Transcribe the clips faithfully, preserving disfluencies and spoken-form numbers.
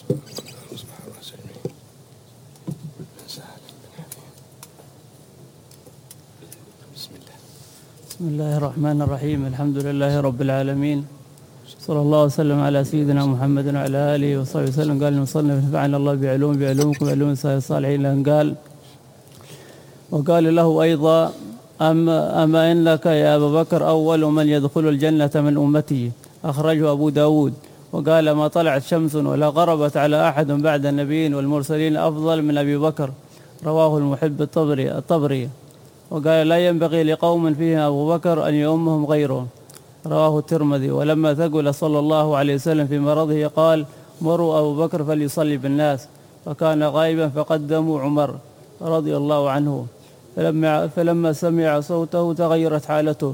بسم الله الرحمن الرحيم. الحمد لله رب العالمين، صلى الله وسلم على سيدنا محمد وعلى آله وصحبه وسلم. قال المصنف: نفعنا الله بعلوم بعلومكم بعلوم الصالحين. لأن قال وقال له أيضا: أما, أما إنك يا أبا بكر أول من يدخل الجنة من أمتي. أخرجه أبو داود. وقال: ما طلعت شمس ولا غربت على أحد بعد النبيين والمرسلين أفضل من أبي بكر. رواه المحب الطبري, الطبري. وقال: لا ينبغي لقوم فيهم أبو بكر أن يؤمهم غيره. رواه الترمذي. ولما ثقل صلى الله عليه وسلم في مرضه قال: مروا أبو بكر فليصلي بالناس. فكان غائبا فقدموا عمر رضي الله عنه. فلما, فلما سمع صوته تغيرت حالته،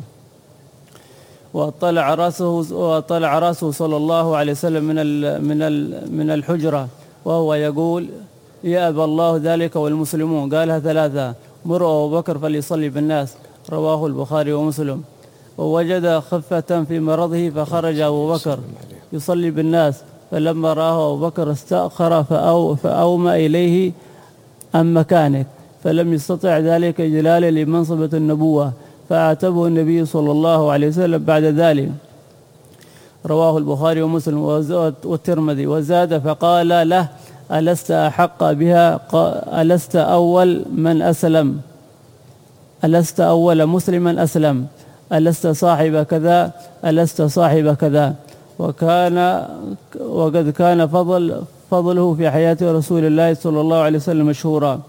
وطلع رأسه وطلع رأسه صلى الله عليه وسلم من من من الحجرة وهو يقول: يا أبا الله ذلك والمسلمون. قالها ثلاثة: مروا أبو بكر فليصلي بالناس. رواه البخاري ومسلم. ووجد خفة في مرضه فخرج أبو بكر يصلي بالناس، فلما رآه أبو بكر استأخر فأو فأومأ إليه عن مكانك، فلم يستطع ذلك إجلالا لمنصبة النبوة، فأعتبه النبي صلى الله عليه وسلم بعد ذلك. رواه البخاري ومسلم والترمذي. وزاد فقال له: ألست أحق بها؟ ألست أول من أسلم؟ ألست أول مسلما أسلم؟ ألست صاحب كذا؟ ألست صاحب كذا؟ وكان وقد كان فضل فضله في حياة رسول الله صلى الله عليه وسلم مشهورا،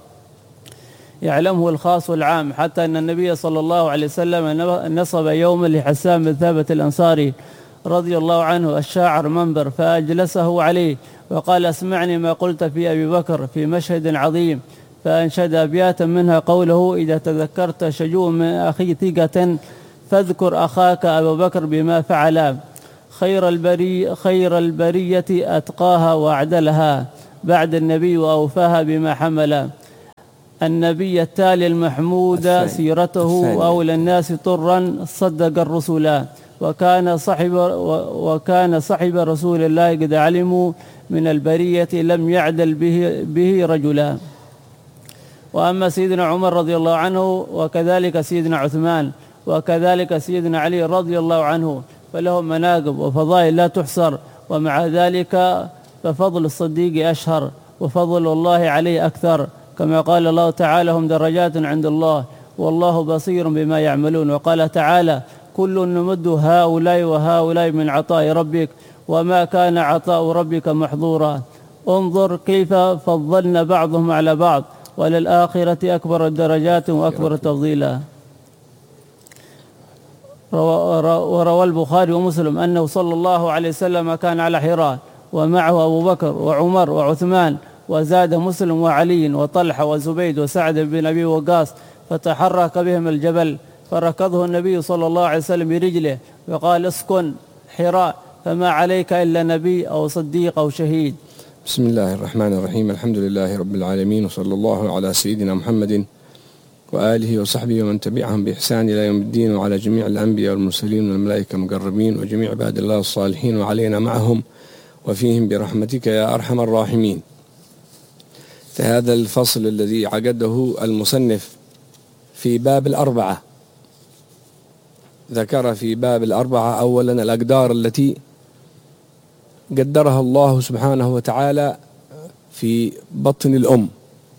يعلمه الخاص والعام، حتى أن النبي صلى الله عليه وسلم نصب يوما لحسان بن ثابت الأنصاري رضي الله عنه الشاعر منبر، فأجلسه عليه وقال: اسمعني ما قلت في أبي بكر في مشهد عظيم، فأنشد أبياتا منها قوله: إذا تذكرت شجوع من أخي ثقة فاذكر أخاك أبا بكر بما فعل، خير البري خير البرية أتقاها وأعدلها، بعد النبي وأوفاها بما حمل، النبي التالي المحمود سيرته، أولى الناس طرا صدق الرسل، وكان صحب وكان صحب رسول الله قد علموا من البرية لم يعدل به, به رجلا. وأما سيدنا عمر رضي الله عنه، وكذلك سيدنا عثمان، وكذلك سيدنا علي رضي الله عنه، فلهم مناقب وفضائل لا تحصر، ومع ذلك ففضل الصديق أشهر، وفضل الله عليه أكثر، كما قال الله تعالى: هم درجات عند الله والله بصير بما يعملون. وقال تعالى: كل نمد هؤلاء وهؤلاء من عطاء ربك وما كان عطاء ربك محظورا. انظر كيف فضلنا بعضهم على بعض، وللآخرة أكبر الدرجات وأكبر تفضيلا. وروى البخاري ومسلم أنه صلى الله عليه وسلم كان على حراء ومعه أبو بكر وعمر وعثمان، وزاد مسلم وعلي وطلحة وزبيد وسعد بن أبي وقاص، فتحرك بهم الجبل، فركضه النبي صلى الله عليه وسلم برجله وقال: اسكن حراء، فما عليك إلا نبي أو صديق أو شهيد. بسم الله الرحمن الرحيم. الحمد لله رب العالمين، وصلى الله على سيدنا محمد وآله وصحبه ومن تبعهم بإحسان إلى يوم الدين، وعلى جميع الأنبياء والمرسلين والملائكة المقربين وجميع عباد الله الصالحين، وعلينا معهم وفيهم برحمتك يا أرحم الراحمين. هذا الفصل الذي عقده المصنف في باب الأربعة، ذكر في باب الأربعة أولا الأقدار التي قدرها الله سبحانه وتعالى في بطن الأم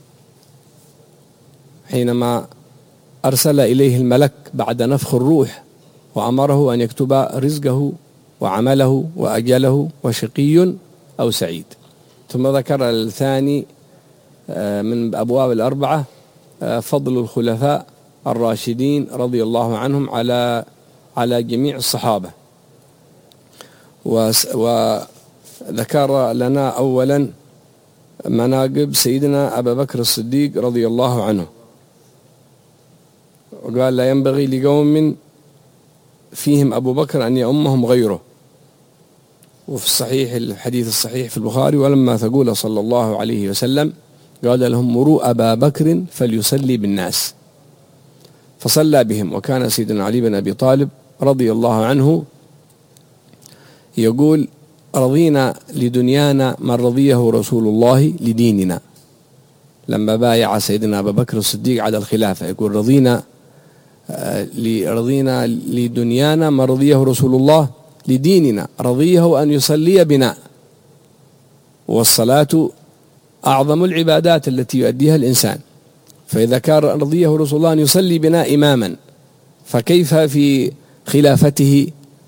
حينما أرسل إليه الملك بعد نفخ الروح، وأمره أن يكتب رزقه وعمله وأجله وشقي أو سعيد. ثم ذكر الثاني من أبواب الأربعة فضل الخلفاء الراشدين رضي الله عنهم على على جميع الصحابة، وذكر لنا أولا مناقب سيدنا أبا بكر الصديق رضي الله عنه، وقال: لا ينبغي لقوم فيهم أبو بكر أن يؤمهم غيره. وفي الصحيح الحديث الصحيح في البخاري: ولما ثقول صلى الله عليه وسلم قال لهم: مروا أبا بكر فليصلي بالناس، فصلى بهم. وكان سيدنا علي بن أبي طالب رضي الله عنه يقول: رضينا لدنيانا ما رضيه رسول الله لديننا. لما بايع سيدنا أبا بكر الصديق على الخلافة يقول رضينا رضينا لدنيانا ما رضيه رسول الله لديننا، رضيه أن يصلي بنا، والصلاة أعظم العبادات التي يؤديها الإنسان، فإذا كان رضيه رسول الله أن يصلي بنا إماما، فكيف في خلافته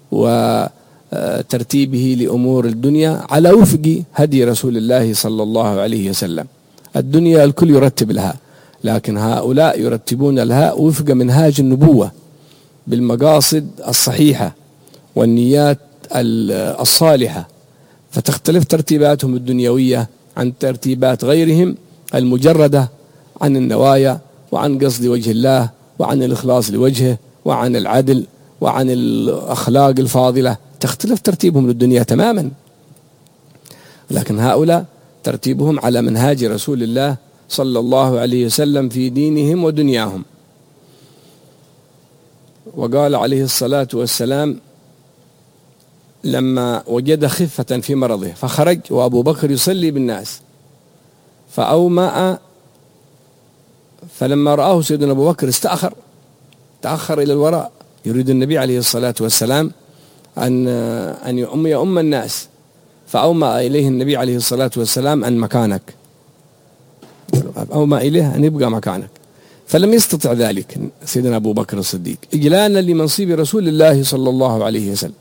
وترتيبه لأمور الدنيا على وفق هدي رسول الله صلى الله عليه وسلم. الدنيا الكل يرتب لها، لكن هؤلاء يرتبون لها وفق منهاج النبوة بالمقاصد الصحيحة والنيات الصالحة، فتختلف ترتيباتهم الدنيوية عن ترتيبات غيرهم المجردة عن النوايا وعن قصد وجه الله وعن الإخلاص لوجهه وعن العدل وعن الأخلاق الفاضلة، تختلف ترتيبهم للدنيا تماما. لكن هؤلاء ترتيبهم على منهاج رسول الله صلى الله عليه وسلم في دينهم ودنياهم. وقال عليه الصلاة والسلام لما وجد خفة في مرضه فخرج وأبو بكر يصلي بالناس فأومأ، فلما رآه سيدنا أبو بكر استأخر تأخر إلى الوراء، يريد النبي عليه الصلاة والسلام أن أن يؤم يؤم الناس، فأومأ إليه النبي عليه الصلاة والسلام أن مكانك، أومأ إليه أن يبقى مكانك، فلم يستطع ذلك سيدنا أبو بكر الصديق إجلالا لمنصب رسول الله صلى الله عليه وسلم،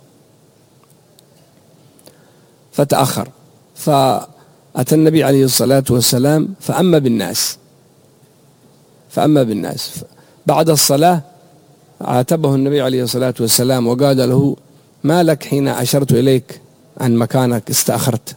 فتأخر، فأتى النبي عليه الصلاة والسلام فأما بالناس فأما بالناس بعد الصلاة عاتبه النبي عليه الصلاة والسلام وقال له ما لك حين أشرت إليك عن مكانك استأخرت؟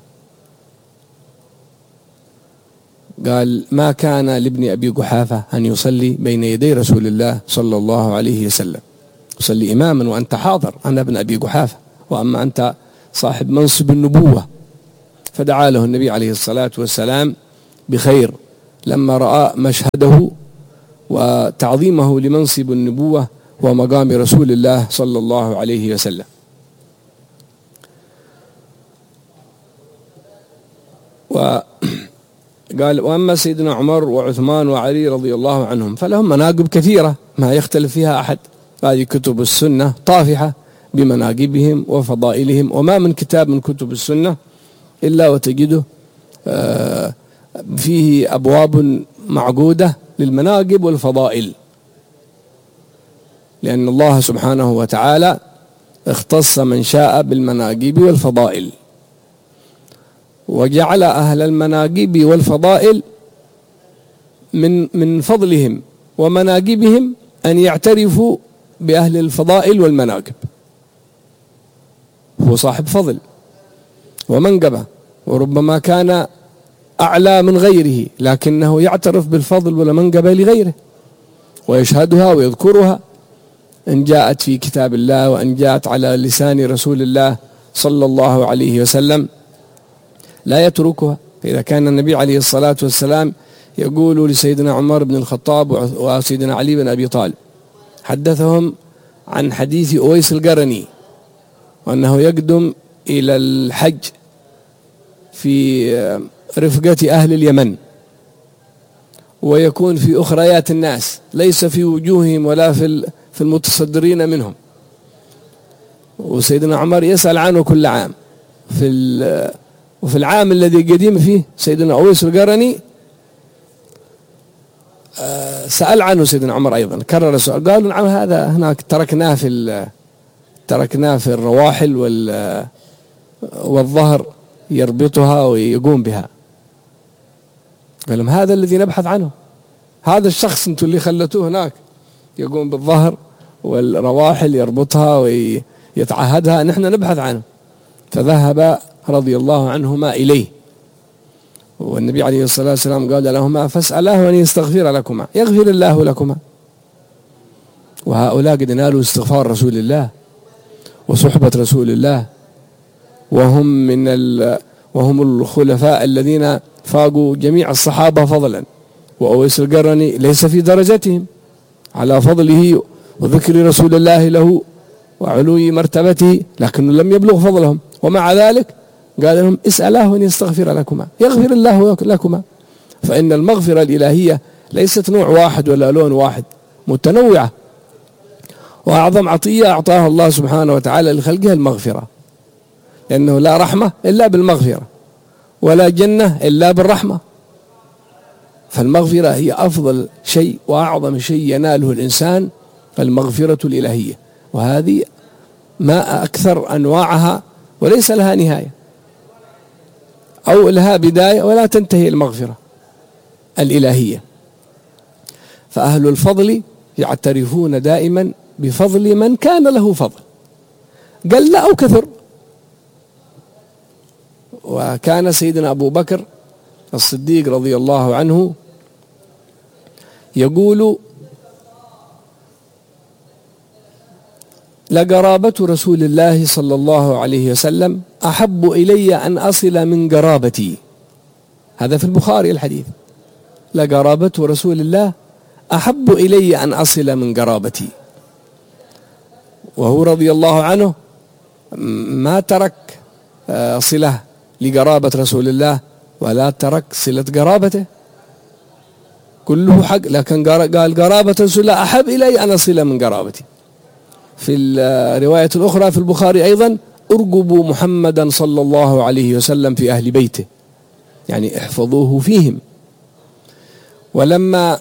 قال ما كان لابن أبي قحافة أن يصلي بين يدي رسول الله صلى الله عليه وسلم، يصلي إماما وأنت حاضر، أنا ابن أبي قحافة وأما أنت صاحب منصب النبوة. فدعا له النبي عليه الصلاة والسلام بخير لما رأى مشهده وتعظيمه لمنصب النبوة ومقام رسول الله صلى الله عليه وسلم. وقال وأما سيدنا عمر وعثمان وعلي رضي الله عنهم فلهم مناقب كثيرة ما يختلف فيها أحد، هذه كتب السنة طافحة بمناقبهم وفضائلهم، وما من كتاب من كتب السنة إلا وتجده فيه أبواب معقودة للمناقب والفضائل، لأن الله سبحانه وتعالى اختص من شاء بالمناقب والفضائل، وجعل أهل المناقب والفضائل من من فضلهم ومناقبهم أن يعترفوا بأهل الفضائل والمناقب، هو صاحب فضل ومنقبة وربما كان أعلى من غيره، لكنه يعترف بالفضل والمنقبة لغيره ويشهدها ويذكرها إن جاءت في كتاب الله وإن جاءت على لسان رسول الله صلى الله عليه وسلم لا يتركها. فإذا كان النبي عليه الصلاة والسلام يقول لسيدنا عمر بن الخطاب وسيدنا علي بن أبي طالب، حدثهم عن حديث أويس القرني وأنه يقدم إلى الحج في رفقة أهل اليمن ويكون في أخريات الناس ليس في وجوههم ولا في في المتصدرين منهم، وسيدنا عمر يسأل عنه كل عام. في وفي العام الذي قدم فيه سيدنا أويس القرني سأل عنه سيدنا عمر أيضا، كرر السؤال، قالوا نعم هذا هناك تركناه في تركناه في الرواحل وال والظهر يربطها ويقوم بها. قال لهم هذا الذي نبحث عنه، هذا الشخص انتم اللي خلتوه هناك يقوم بالظهر والرواحل يربطها ويتعهدها، نحن نبحث عنه. فذهب رضي الله عنهما إليه، والنبي عليه الصلاة والسلام قال لهما فاسألاه أن يستغفر لكما يغفر الله لكما. وهؤلاء قد نالوا استغفار رسول الله وصحبة رسول الله، وهم من ال وهم الخلفاء الذين فاقوا جميع الصحابة فضلا، وأويس القرني ليس في درجتهم على فضله وذكر رسول الله له وعلو مرتبته، لكنه لم يبلغ فضلهم، ومع ذلك قال لهم اسألاه أن يستغفر لكما يغفر الله لكما، فإن المغفرة الإلهية ليست نوع واحد ولا لون واحد، متنوعة، وأعظم عطية أعطاها الله سبحانه وتعالى لخلقها المغفرة، لأنه لا رحمة إلا بالمغفرة ولا جنة إلا بالرحمة، فالمغفرة هي أفضل شيء وأعظم شيء يناله الإنسان، المغفرة الإلهية، وهذه ما أكثر أنواعها وليس لها نهاية أو لها بداية ولا تنتهي المغفرة الإلهية. فأهل الفضل يعترفون دائما بفضل من كان له فضل قل أو كثر. وكان سيدنا أبو بكر الصديق رضي الله عنه يقول لقرابة رسول الله صلى الله عليه وسلم أحب إلي أن أصل من قرابتي، هذا في البخاري الحديث، لقرابة رسول الله أحب إلي أن أصل من قرابتي. وهو رضي الله عنه ما ترك صلة لقرابة رسول الله ولا ترك صلة قرابته، كله حق، لكن قال قرابة رسول الله أحب إلي أن أصل من قرابتي. في الرواية الأخرى في البخاري أيضا ارقبوا محمدا صلى الله عليه وسلم في أهل بيته، يعني احفظوه فيهم. ولما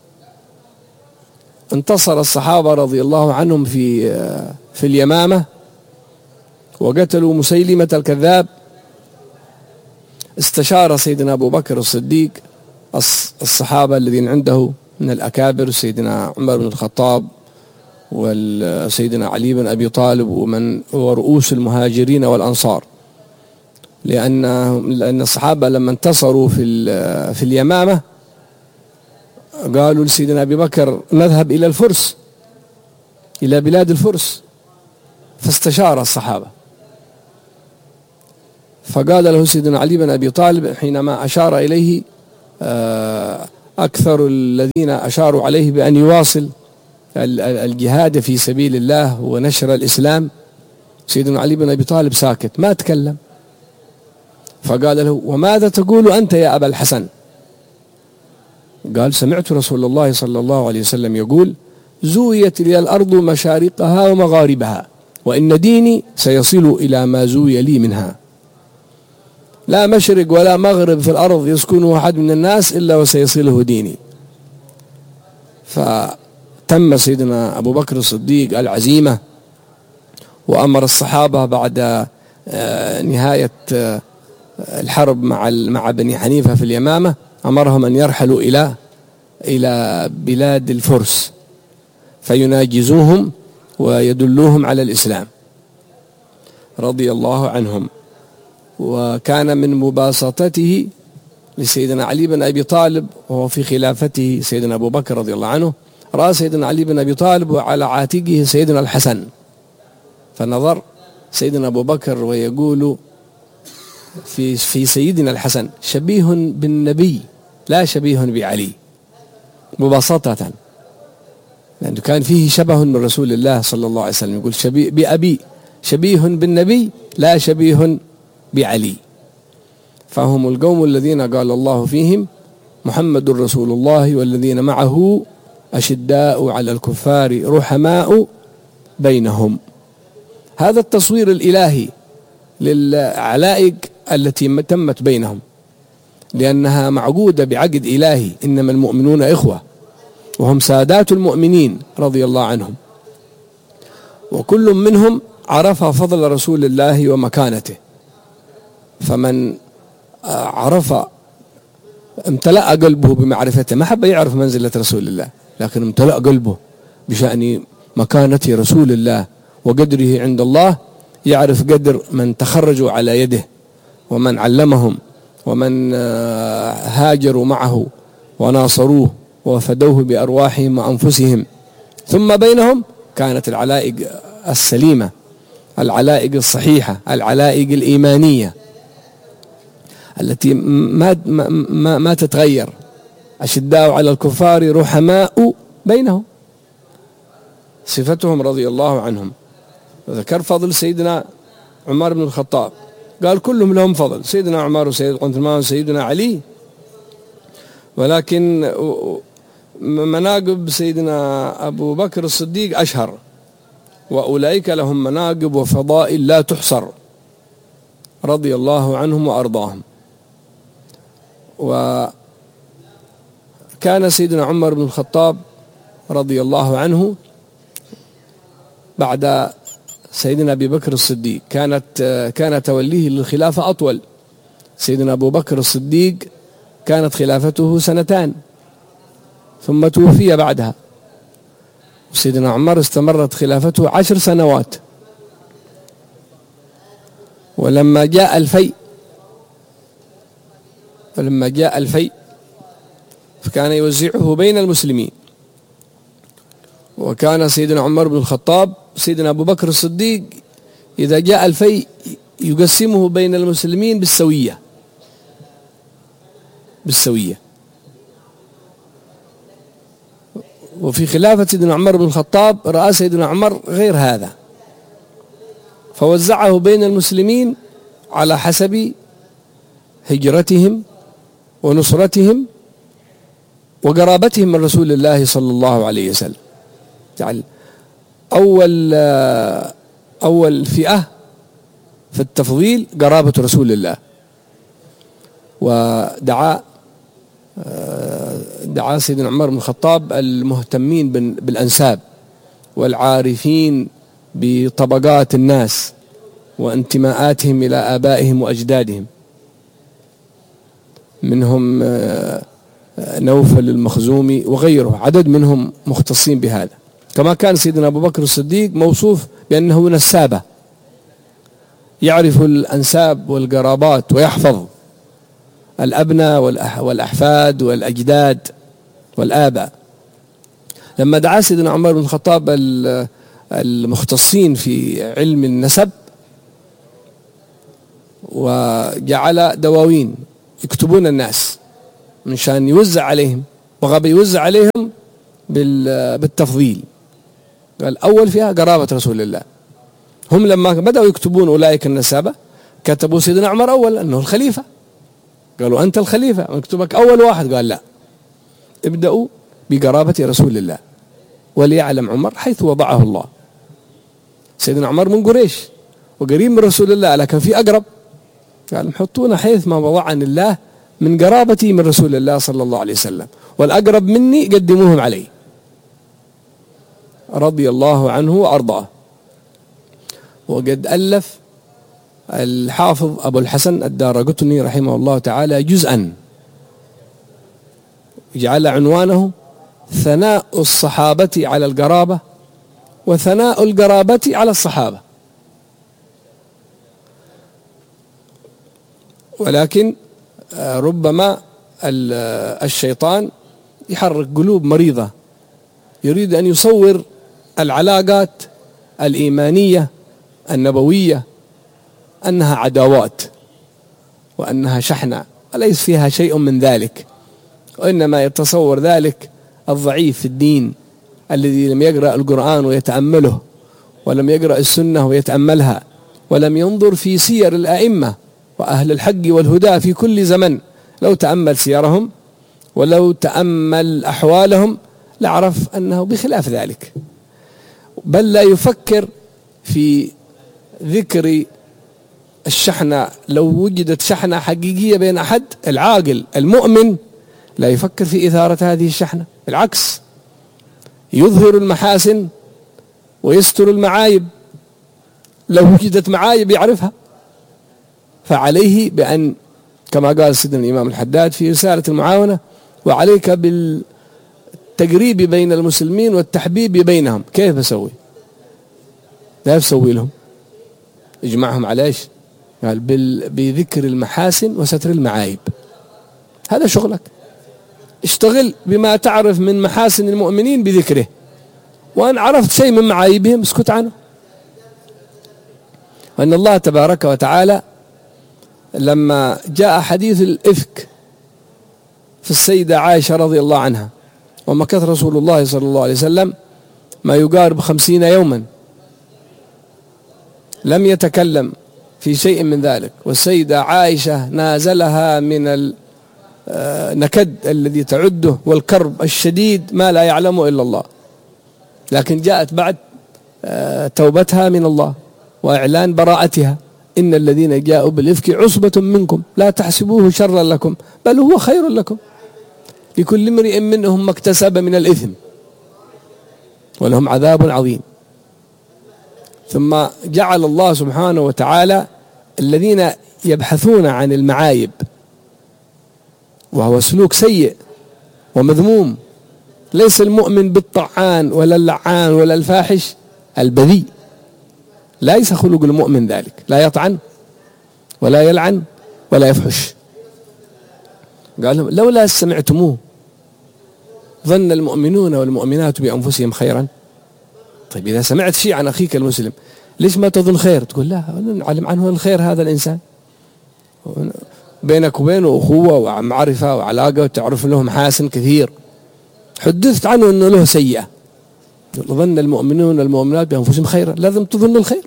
انتصر الصحابة رضي الله عنهم في في اليمامة وقتلوا مسيلمة الكذاب، استشار سيدنا أبو بكر الصديق الصحابة الذين عنده من الأكابر، سيدنا عمر بن الخطاب وسيدنا علي بن أبي طالب ومن ورؤوس المهاجرين والأنصار، لأن لأن الصحابة لما انتصروا في في اليمامة قالوا لسيدنا أبي بكر نذهب إلى الفرس، إلى بلاد الفرس، فاستشار الصحابة، فقال له سيدنا علي بن أبي طالب حينما أشار إليه أكثر الذين أشاروا عليه بأن يواصل الجهاد في سبيل الله ونشر الإسلام، سيدنا علي بن أبي طالب ساكت ما تكلم، فقال له وماذا تقول أنت يا أبا الحسن؟ قال سمعت رسول الله صلى الله عليه وسلم يقول زويت لي الأرض مشارقها ومغاربها وإن ديني سيصل إلى ما زوي لي منها، لا مشرق ولا مغرب في الأرض يسكنه أحد من الناس إلا وسيصله ديني. فتم سيدنا أبو بكر الصديق العزيمة وأمر الصحابة بعد نهاية الحرب مع مع بني حنيفة في اليمامة، أمرهم أن يرحلوا إلى إلى بلاد الفرس فيناجزوهم ويدلوهم على الإسلام رضي الله عنهم. وكان من مباسطته لسيدنا علي بن أبي طالب وهو في خلافته سيدنا أبو بكر رضي الله عنه، رأى سيدنا علي بن أبي طالب وعلى عاتقه سيدنا الحسن، فنظر سيدنا أبو بكر ويقول في في سيدنا الحسن شبيه بالنبي لا شبيه بعلي، مباسطة، لأنه كان فيه شبه من رسول الله صلى الله عليه وسلم، يقول شبيه بأبي شبيه بالنبي لا شبيه بعلي. فهم القوم الذين قال الله فيهم محمد رسول الله والذين معه أشداء على الكفار رحماء بينهم. هذا التصوير الإلهي للعلائق التي تمت بينهم، لأنها معقودة بعقد إلهي، إنما المؤمنون إخوة، وهم سادات المؤمنين رضي الله عنهم، وكل منهم عرف فضل رسول الله ومكانته، فمن عرف امتلأ قلبه بمعرفته، ما حب يعرف منزلة رسول الله لكن امتلأ قلبه بشأن مكانة رسول الله وقدره عند الله، يعرف قدر من تخرجوا على يده ومن علمهم ومن هاجروا معه وناصروه وفدوه بأرواحهم وأنفسهم. ثم بينهم كانت العلائق السليمة، العلائق الصحيحة، العلائق الإيمانية التي ما ما ما تتغير، أشداء على الكفار رحماء بينهم، صفتهم رضي الله عنهم. وذكر فضل سيدنا عمر بن الخطاب قال كلهم لهم فضل، سيدنا عمر وسيدنا عثمان وسيدنا علي، ولكن مناقب سيدنا أبو بكر الصديق أشهر، وأولئك لهم مناقب وفضائل لا تحصر رضي الله عنهم وأرضاهم. وكان سيدنا عمر بن الخطاب رضي الله عنه بعد سيدنا أبي بكر الصديق كانت كان توليه للخلافة أطول. سيدنا أبو بكر الصديق كانت خلافته سنتان ثم توفي بعدها، وسيدنا عمر استمرت خلافته عشر سنوات. ولما جاء الفيء ولما جاء الفيء فكان يوزعه بين المسلمين، وكان سيدنا عمر بن الخطاب سيدنا أبو بكر الصديق إذا جاء الفيء يقسمه بين المسلمين بالسوية بالسوية وفي خلافة سيدنا عمر بن الخطاب رأى سيدنا عمر غير هذا، فوزعه بين المسلمين على حسب هجرتهم ونصرتهم وقرابتهم من رسول الله صلى الله عليه وسلم. يعني أول أول فئة في التفضيل قرابة رسول الله، ودعا دعا سيدنا عمر بن الخطاب المهتمين بالأنساب والعارفين بطبقات الناس وانتماءاتهم إلى آبائهم وأجدادهم، منهم نوفل المخزومي وغيره، عدد منهم مختصين بهذا. كما كان سيدنا أبو بكر الصديق موصوف بأنه نسابة، يعرف الأنساب والقرابات ويحفظ الأبناء والأحفاد والأجداد والآباء. لما دعا سيدنا عمر بن الخطاب المختصين في علم النسب وجعل دواوين يكتبون الناس من شان يوزع عليهم، وغاب يوزع عليهم بالتفضيل. قال أول فيها قرابة رسول الله. هم لما بدأوا يكتبون أولئك النسابة كتبوا سيدنا عمر أول أنه الخليفة، قالوا أنت الخليفة ونكتبك أول واحد. قال لا، ابدأوا بقرابة رسول الله وليعلم عمر حيث وضعه الله. سيدنا عمر من قريش وقريب من رسول الله، لكن في أقرب، قال محطونا حيث ما وضعني الله من قرابتي من رسول الله صلى الله عليه وسلم، والأقرب مني قدموهم علي رضي الله عنه وأرضاه. وقد ألف الحافظ أبو الحسن الدارقطني رحمه الله تعالى جزءا جعل عنوانه ثناء الصحابة على القرابة وثناء القرابة على الصحابة. ولكن ربما الشيطان يحرك قلوب مريضة، يريد أن يصور العلاقات الإيمانية النبوية أنها عداوات وأنها شحنة، وليس فيها شيء من ذلك، وإنما يتصور ذلك الضعيف في الدين الذي لم يقرأ القرآن ويتأمله، ولم يقرأ السنة ويتأملها، ولم ينظر في سير الأئمة وأهل الحق والهدى في كل زمن. لو تأمل سيرهم ولو تأمل أحوالهم لعرف أنه بخلاف ذلك، بل لا يفكر في ذكر الشحنة. لو وجدت شحنة حقيقية بين أحد، العاقل المؤمن لا يفكر في إثارة هذه الشحنة، بالعكس يظهر المحاسن ويستر المعايب. لو وجدت معايب يعرفها، فعليه بأن كما قال سيدنا الإمام الحداد في رسالة المعاونة: وعليك بالتقريب بين المسلمين والتحبيب بينهم. كيف بسوي؟ لا بسوي لهم، اجمعهم على ايش؟ قال بذكر المحاسن وستر المعايب. هذا شغلك، اشتغل بما تعرف من محاسن المؤمنين بذكره، وأن عرفت شيء من معايبهم اسكت عنه. وأن الله تبارك وتعالى لما جاء حديث الإفك في السيدة عائشة رضي الله عنها، ومكث رسول الله صلى الله عليه وسلم ما يقارب خمسين يوما لم يتكلم في شيء من ذلك. والسيدة عائشة نازلها من النكد الذي تعده والكرب الشديد ما لا يعلمه إلا الله، لكن جاءت بعد توبتها من الله وإعلان براءتها: إن الذين جاءوا بالإفك عصبة منكم لا تحسبوه شرا لكم بل هو خير لكم لكل امرئ منهم ما اكتسب من الإثم ولهم عذاب عظيم. ثم جعل الله سبحانه وتعالى الذين يبحثون عن المعايب، وهو سلوك سيء ومذموم. ليس المؤمن بالطعان ولا اللعان ولا الفاحش البذيء، ليس خلق المؤمن ذلك، لا يطعن ولا يلعن ولا يفحش. قال لهم: لولا سمعتموه ظن المؤمنون والمؤمنات بأنفسهم خيرا. طيب إذا سمعت شيء عن أخيك المسلم ليش ما تظن خير؟ تقول: لا، نعلم عنه الخير هذا الإنسان، بينك وبينه أخوة ومعرفة وعلاقة وتعرف له محاسن كثير. حدثت عنه أنه له سيئة، ظن المؤمنون والمؤمنات بأنفسهم خيرا، لازم تظن الخير،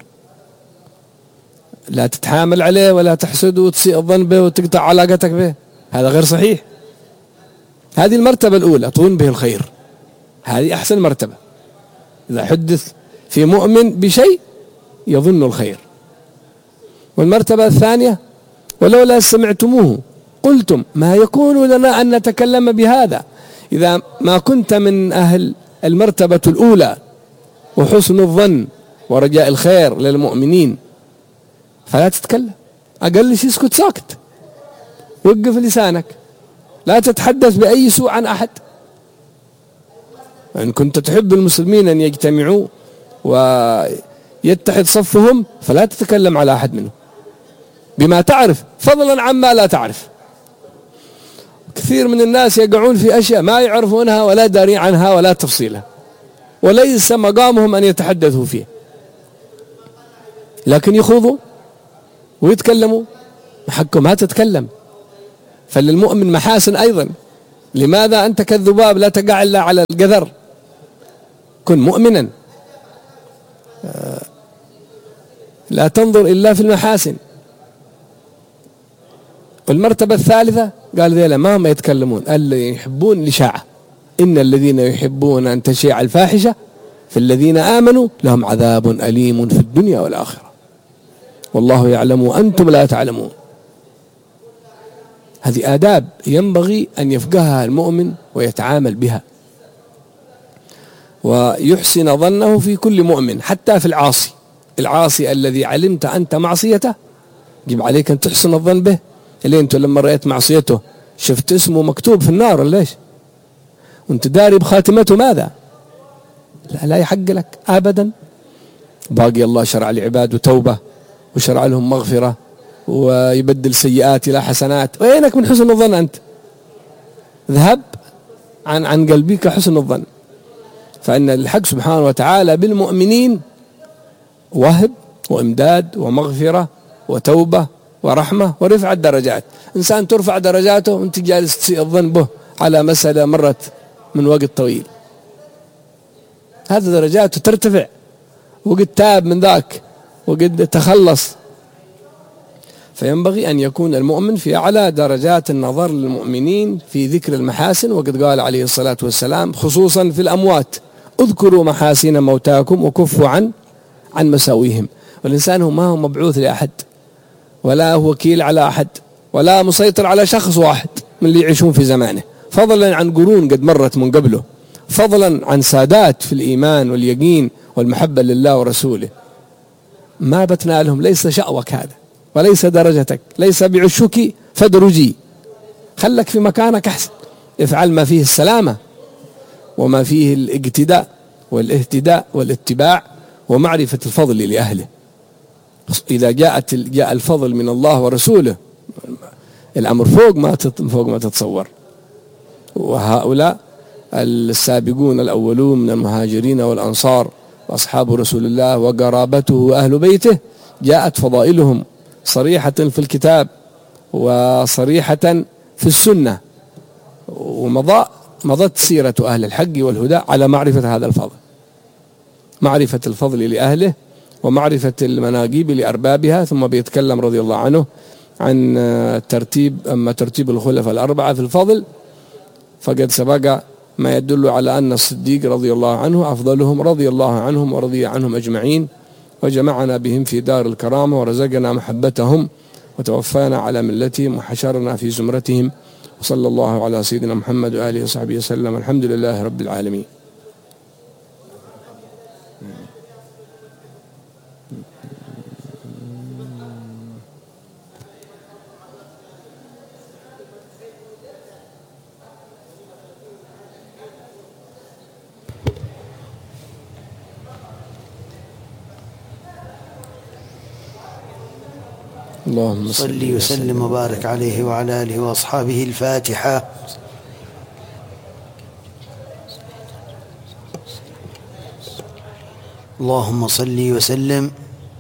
لا تتحامل عليه ولا تحسده وتسيء الظن به وتقطع علاقتك به، هذا غير صحيح. هذه المرتبة الأولى، تظن به الخير، هذه أحسن مرتبة. إذا حدث في مؤمن بشيء يظن الخير. والمرتبة الثانية: ولولا سمعتموه قلتم ما يكون لنا أن نتكلم بهذا. إذا ما كنت من أهل المرتبة الأولى وحسن الظن ورجاء الخير للمؤمنين فلا تتكلم، أقل شيء اسكت ساكت، وقف لسانك، لا تتحدث بأي سوء عن أحد. إن كنت تحب المسلمين أن يجتمعوا ويتحد صفهم فلا تتكلم على أحد منهم بما تعرف فضلا عما لا تعرف. كثير من الناس يقعون في أشياء ما يعرفونها ولا دارين عنها ولا تفصيلها، وليس مقامهم أن يتحدثوا فيه، لكن يخوضوا ويتكلموا. حقهم ما تتكلم. فللمؤمن محاسن أيضا. لماذا أنت كالذباب لا تقع إلا على القذر؟ كن مؤمنا، لا تنظر إلا في المحاسن. والمرتبة الثالثة قال ذيلا ما هم يتكلمون، اللي يحبون الإشاعة. إن الذين يحبون أن تشيع الفاحشة في الذين آمنوا لهم عذاب أليم في الدنيا والآخرة والله يعلم وأنتم لا تعلمون. هذه آداب ينبغي أن يفقهها المؤمن ويتعامل بها، ويحسن ظنه في كل مؤمن، حتى في العاصي. العاصي الذي علمت أنت معصيته يجب عليك أن تحسن الظن به. اللي أنت لما رأيت معصيته شفت اسمه مكتوب في النار ليش؟ وانت داري بخاتمته ماذا؟ لا, لا يحق لك أبدا. باقي الله شرع لعباده توبة وشرع لهم مغفرة ويبدل سيئات إلى حسنات. وينك من حسن الظن أنت؟ ذهب عن عن قلبك حسن الظن. فإن الحق سبحانه وتعالى بالمؤمنين وهب وإمداد ومغفرة وتوبة ورحمة ورفع الدرجات. إنسان ترفع درجاته وانت جالس تسيء الظن به على مسألة مرت من وقت طويل، هذا درجاته ترتفع، وقد تاب من ذاك وقد تخلص. فينبغي أن يكون المؤمن في أعلى درجات النظر للمؤمنين في ذكر المحاسن. وقد قال عليه الصلاة والسلام خصوصا في الأموات: اذكروا محاسن موتاكم وكفوا عن عن مساويهم. والإنسان هو ما هو مبعوث لأحد ولا هو وكيل على أحد ولا مسيطر على شخص واحد من اللي يعيشون في زمانه، فضلا عن قرون قد مرت من قبله، فضلا عن سادات في الإيمان واليقين والمحبة لله ورسوله. ما بتنالهم، ليس شأوك هذا وليس درجتك، ليس بعشك فدرجي. خلك في مكانك أحسن، افعل ما فيه السلامة وما فيه الاقتداء والاهتداء والاتباع ومعرفة الفضل لأهله. إذا جاءت جاء الفضل من الله ورسوله الأمر فوق ما فوق ما تتصور. وهؤلاء السابقون الأولون من المهاجرين والأنصار وأصحاب رسول الله وقرابته وأهل بيته جاءت فضائلهم صريحة في الكتاب وصريحة في السنة، ومضى مضت سيرة أهل الحق والهدى على معرفة هذا الفضل، معرفة الفضل لأهله ومعرفة المناقيب لأربابها، ثم بيتكلم رضي الله عنه عن ترتيب أما ترتيب الخلفاء الأربعة في الفضل فقد سبق ما يدل على أن الصديق رضي الله عنه أفضلهم رضي الله عنهم ورضي عنهم أجمعين، وجمعنا بهم في دار الكرامة ورزقنا محبتهم وتوفانا على ملتهم وحشرنا في زمرتهم، وصلى الله على سيدنا محمد وآله وصحبه وسلم. الحمد لله رب العالمين. اللهم صل وسلم وبارك عليه وعلى آله وأصحابه. الفاتحة. اللهم صل وسلم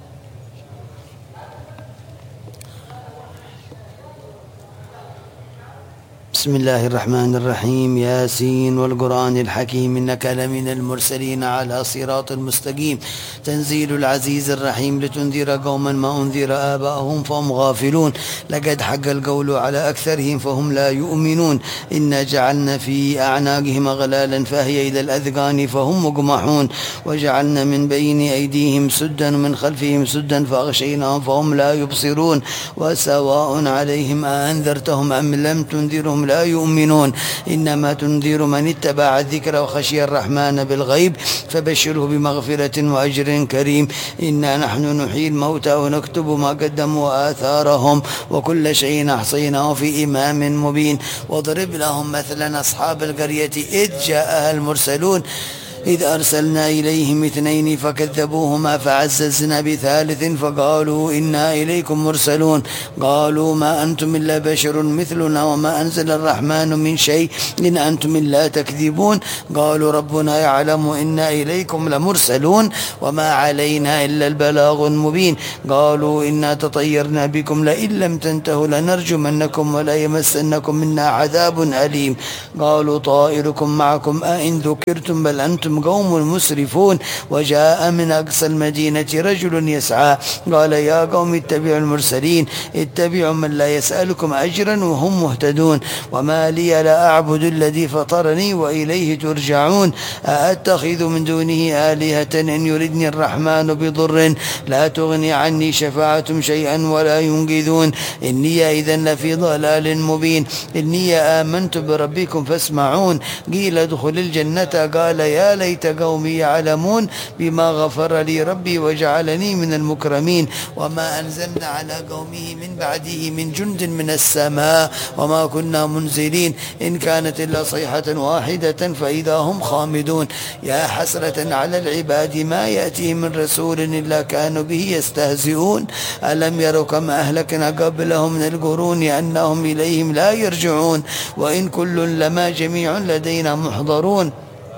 بسم الله الرحمن الرحيم. ياسين والقرآن الحكيم إنك لمن المرسلين على صراط مستقيم. تنزيل العزيز الرحيم لتنذر قوما ما أنذر آباءهم فهم غافلون. لقد حق القول على أكثرهم فهم لا يؤمنون. إنا جعلنا في أعناقهم أغلالا فهي إلى الأذقان فهم مقمحون. وجعلنا من بين أيديهم سدا ومن خلفهم سدا فأغشيناهم فهم لا يبصرون. وسواء عليهم أأنذرتهم أم لم تنذرهم لا يؤمنون. إنما تنذر من اتبع الذكر وخشي الرحمن بالغيب فبشره بمغفرة وأجر كريم. إنا نحن نحيي الموتى ونكتب ما قدموا وآثارهم وكل شيء أحصيناه في إمام مبين. واضرب لهم مثلا أصحاب القرية إذ جاءها المرسلون إذ أرسلنا إليهم اثنين فكذبوهما فعززنا بثالث فقالوا إنا إليكم مرسلون. قالوا ما أنتم إلا بشر مثلنا وما أنزل الرحمن من شيء إن أنتم إلا تكذبون. قالوا ربنا يعلم إنا إليكم لمرسلون وما علينا إلا البلاغ المبين. قالوا إنا تطيرنا بكم لئن لم تنتهوا لنرجمنكم ولا يمسنكم منا عذاب أليم. قالوا طائركم معكم أئن ذكرتم بل أنتم قوم مسرفون. وجاء من أقصى المدينة رجل يسعى قال يا قوم اتبعوا المرسلين اتبعوا من لا يسألكم أجرا وهم مهتدون. وما لي لا أعبد الذي فطرني وإليه ترجعون. أأتخذ من دونه آلهة إن يردني الرحمن بضر لا تغني عني شفاعتهم شيئا ولا ينقذون. إني إذا لفي ضلال مبين. إني آمنت بربكم فاسمعون. قيل ادخل الجنة قال يا ليت قومي يعلمون بما غفر لي ربي وجعلني من المكرمين. وما أنزلنا على قومه من بعده من جند من السماء وما كنا منزلين إن كانت إلا صيحة واحدة فإذا هم خامدون. يا حسرة على العباد ما يأتيهم من رسول إلا كانوا به يستهزئون. ألم يروا كما أهلكنا قبلهم من القرون أنهم إليهم لا يرجعون. وإن كل لما جميع لدينا محضرون.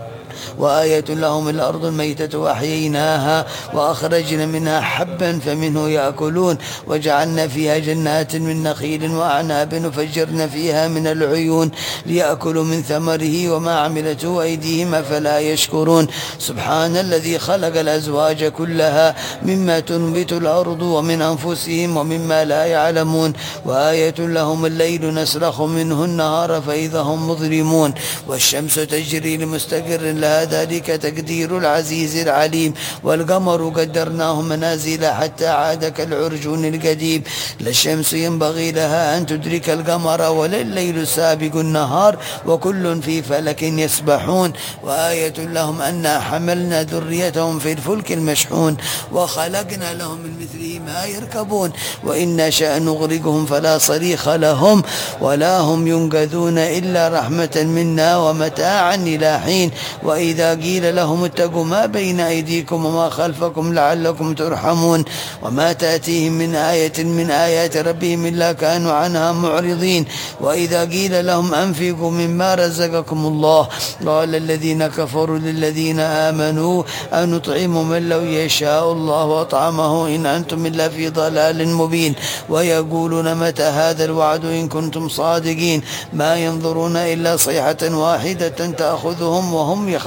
وآية لهم الأرض الميتة وأحييناها وأخرجنا منها حبا فمنه يأكلون. وجعلنا فيها جنات من نخيل وأعناب وفجرنا فيها من العيون ليأكلوا من ثمره وما عملته أيديهم أفلا يشكرون. سبحان الذي خلق الأزواج كلها مما تنبت الأرض ومن أنفسهم ومما لا يعلمون. وآية لهم الليل نسلخ منه النهار فإذا هم مظلمون. والشمس تجري لمستقر لها ذلك تقدير العزيز العليم. والقمر قدرناه منازل حتى عاد كالعرجون القديم. لا الشمس ينبغي لها أن تدرك القمر ولا الليل سابق النهار وكل في فلك يسبحون. وآية لهم أنا حملنا ذريتهم في الفلك المشحون وخلقنا لهم من مثله ما يركبون. وإن نشأ نغرقهم فلا صريخ لهم ولا هم ينقذون إلا رحمة منا ومتاعا إلى حين. وإذا قيل لهم اتقوا ما بين أيديكم وما خلفكم لعلكم ترحمون. وما تأتيهم من آية من آيات ربهم إلا كانوا عنها معرضين. وإذا قيل لهم أنفقوا مما رزقكم الله قال الذين كفروا للذين آمنوا أنطعم من لو يشاء الله وأطعمه إن أنتم إلا في ضلال مبين. ويقولون متى هذا الوعد إن كنتم صادقين. ما ينظرون إلا صيحة واحدة تأخذهم وهم يخافون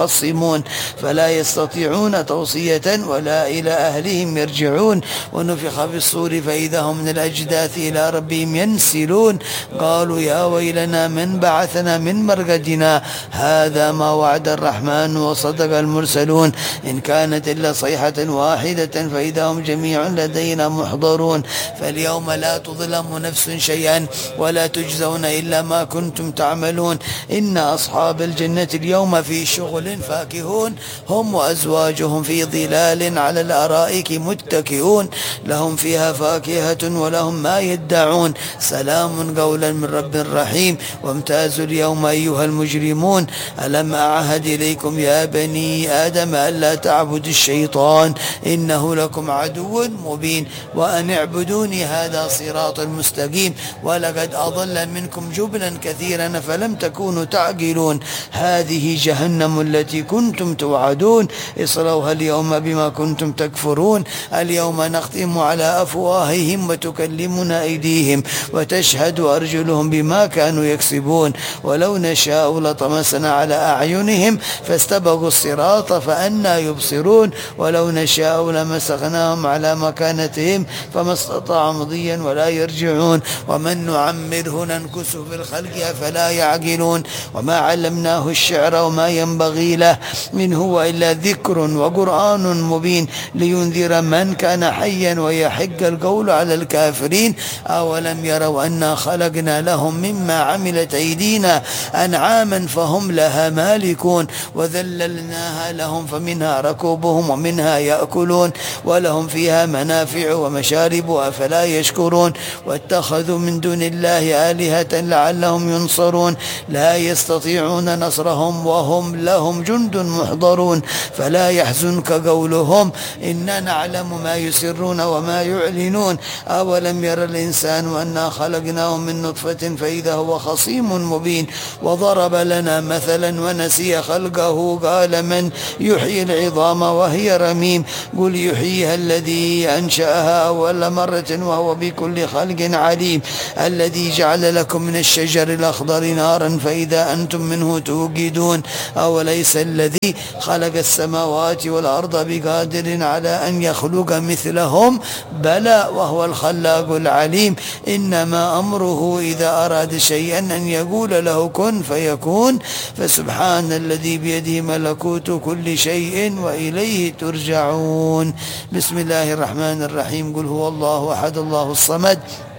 يخصمون فلا يستطيعون توصية ولا إلى أهلهم يرجعون. ونفخ في الصور فإذا هم من الأجداث إلى ربهم ينسلون قالوا يا ويلنا من بعثنا من مرقدنا هذا ما وعد الرحمن وصدق المرسلون إن كانت إلا صيحة واحدة فإذا هم جميع لدينا محضرون. فاليوم لا تظلم نفس شيئا ولا تجزون إلا ما كنتم تعملون. إن أصحاب الجنة اليوم في شغل فاكهون هم وأزواجهم في ظلال على الأرائك متكئون لهم فيها فاكهة ولهم ما يدعون سلام قولا من رب رحيم. وامتازوا اليوم أيها المجرمون ألم أعهد إليكم يا بني آدم ألا تعبدوا الشيطان إنه لكم عدو مبين وأن اعبدوني هذا صراط مستقيم ولقد أضل منكم جبلا كثيرا فلم تكونوا تعقلون. هذه جهنم التي كنتم توعدون اصلوها اليوم بما كنتم تكفرون. اليوم نختم على أفواههم وتكلمنا أيديهم وتشهد أرجلهم بما كانوا يكسبون. ولو نشاء لطمسنا على أعينهم فاستبقوا الصراط فأنا يبصرون ولو نشاء لمسخناهم على مكانتهم فما استطاعوا مضيا ولا يرجعون. ومن نعمره ننكسه في الخلق فلا يعقلون. وما علمناه الشعر وما ينبغي له إن هو إلا ذكر وقرآن مبين لينذر من كان حيا ويحق القول على الكافرين. أولم يروا أنا خلقنا لهم مما عملت أيدينا أنعاما فهم لها مالكون وذللناها لهم فمنها ركوبهم ومنها يأكلون ولهم فيها منافع ومشارب أفلا يشكرون. واتخذوا من دون الله آلهة لعلهم ينصرون لا يستطيعون نصرهم وهم لهم جند محضرون. فلا يحزنك قولهم إنا نعلم ما يسرون وما يعلنون. أولم ير الإنسان أنا خلقناه من نطفة فإذا هو خصيم مبين. وضرب لنا مثلا ونسي خلقه قال من يحيي العظام وهي رميم قل يحييها الذي أنشأها أول مرة وهو بكل خلق عليم الذي جعل لكم من الشجر الأخضر نارا فإذا أنتم منه توقدون أوليس الذي خلق السماوات والأرض بقادر على أن يخلق مثلهم بلى وهو الخلاق العليم. إنما أمره إذا أراد شيئا أن يقول له كن فيكون. فسبحان الذي بيده ملكوت كل شيء وإليه ترجعون. بسم الله الرحمن الرحيم قل هو الله أحد الله الصمد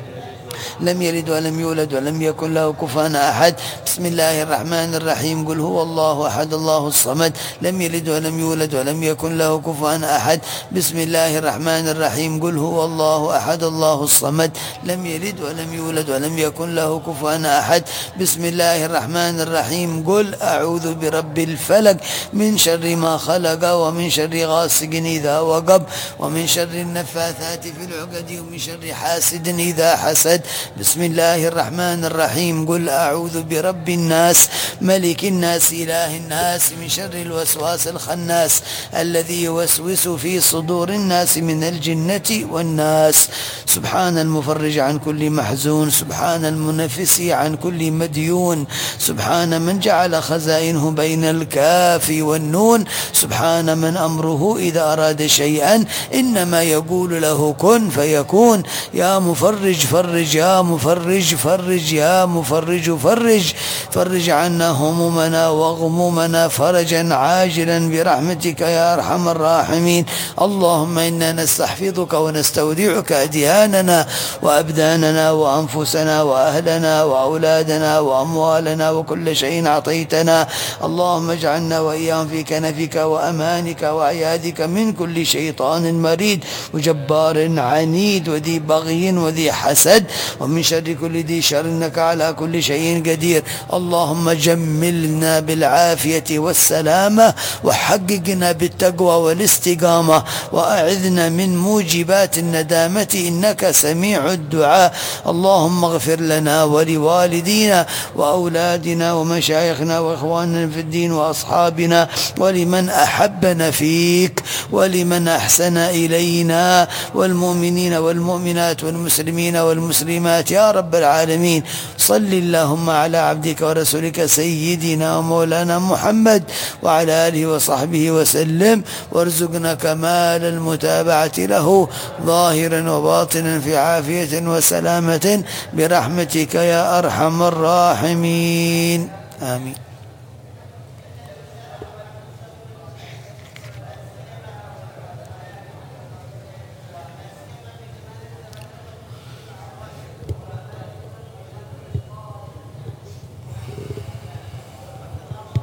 لم يلد ولم يولد ولم يكن له كفوا أحد. بسم الله الرحمن الرحيم قل هو الله أحد الله الصمد لم يلد ولم يولد ولم يكن له كفوا أحد. بسم الله الرحمن الرحيم قل هو الله أحد الله الصمد لم يلد ولم يولد ولم يكن له كفوا أحد. بسم الله الرحمن الرحيم قل أعوذ برب الفلق من شر ما خلق ومن شر غاسق إذا وقب ومن شر النفاثات في العقد ومن شر حاسد إذا حسد. بسم الله الرحمن الرحيم قل أعوذ برب الناس ملك الناس إله الناس من شر الوسواس الخناس الذي يوسوس في صدور الناس من الجنة والناس. سبحان المفرج عن كل محزون سبحان المنفس عن كل مديون سبحان من جعل خزائنه بين الكاف والنون سبحان من أمره إذا أراد شيئا إنما يقول له كن فيكون. يا مفرج فرج يا مفرج فرج يا مفرج فرج فرج عنا همومنا وغمومنا فرجا عاجلا برحمتك يا أرحم الراحمين. اللهم إنا نستحفظك ونستودعك أدياننا وأبداننا وأنفسنا وأهلنا وأولادنا وأموالنا وكل شيء أعطيتنا. اللهم اجعلنا وإياهم في كنفك وأمانك وعيادك من كل شيطان مريد وجبار عنيد وذي بغي وذي حسد ومن شر كل ذي شر إنك على كل شيء قدير. اللهم جملنا بالعافية والسلامة وحققنا بالتقوى والاستقامة وأعذنا من موجبات الندامة إنك سميع الدعاء. اللهم اغفر لنا ولوالدينا وأولادنا ومشايخنا وإخواننا في الدين وأصحابنا ولمن أحبنا فيك ولمن أحسن إلينا والمؤمنين والمؤمنات والمسلمين والمسلمات يا رب العالمين. صل اللهم على عبدك ورسولك سيدنا ومولانا محمد وعلى آله وصحبه وسلم، وارزقنا كمال المتابعة له ظاهرا وباطنا في عافية وسلامة برحمتك يا أرحم الراحمين، آمين.